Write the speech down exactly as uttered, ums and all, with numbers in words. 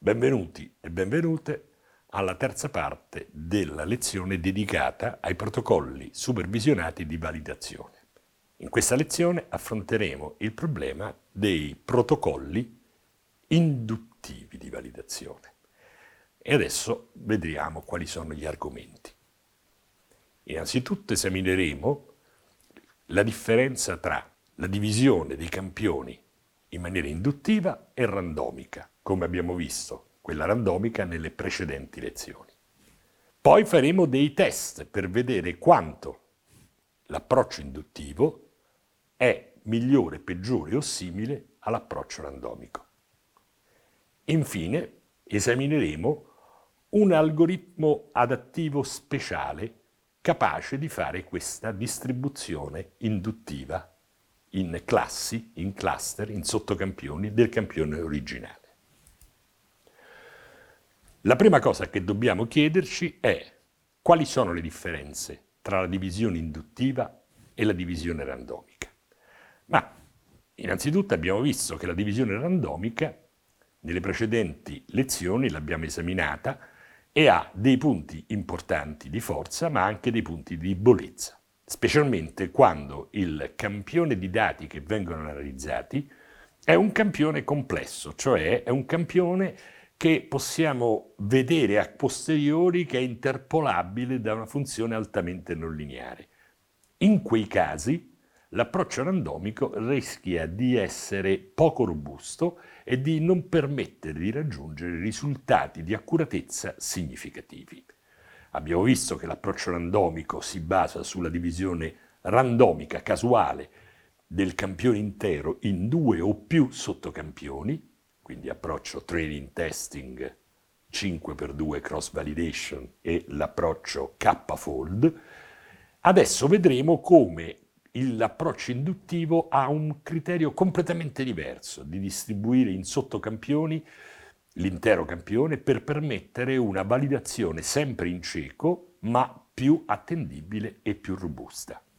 Benvenuti e benvenute alla terza parte della lezione dedicata ai protocolli supervisionati di validazione. In questa lezione affronteremo il problema dei protocolli induttivi di validazione. E adesso vedremo quali sono gli argomenti. Innanzitutto esamineremo la differenza tra la divisione dei campioni in maniera induttiva e randomica, come abbiamo visto quella randomica nelle precedenti lezioni. Poi faremo dei test per vedere quanto l'approccio induttivo è migliore, peggiore o simile all'approccio randomico. Infine esamineremo un algoritmo adattivo speciale capace di fare questa distribuzione induttiva in classi, in cluster, in sottocampioni del campione originale. La prima cosa che dobbiamo chiederci è quali sono le differenze tra la divisione induttiva e la divisione randomica. Ma innanzitutto abbiamo visto che la divisione randomica nelle precedenti lezioni l'abbiamo esaminata e ha dei punti importanti di forza ma anche dei punti di debolezza, specialmente quando il campione di dati che vengono analizzati è un campione complesso, cioè è un campione che possiamo vedere a posteriori che è interpolabile da una funzione altamente non lineare. In quei casi l'approccio randomico rischia di essere poco robusto e di non permettere di raggiungere risultati di accuratezza significativi. Abbiamo visto che l'approccio randomico si basa sulla divisione randomica, casuale, del campione intero in due o più sottocampioni, quindi approccio training testing cinque per due cross validation e l'approccio K-fold. Adesso vedremo come l'approccio induttivo ha un criterio completamente diverso di distribuire in sottocampioni l'intero campione per permettere una validazione sempre in cieco ma più attendibile e più robusta.